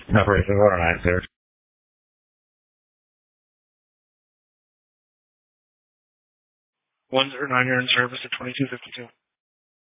Operation 109, sir. 109, you're in service at 2252.